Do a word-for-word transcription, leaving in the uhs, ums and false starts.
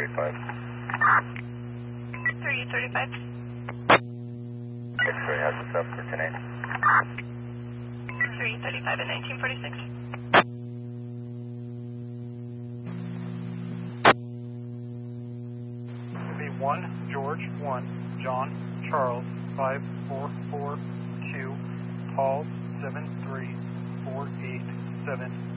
thirty-five. three thirty-five. X-ray has us up for tonight. three thirty-five and nineteen forty-six. one, George, one, John, Charles, five four four two, Paul, seven three four eight seven.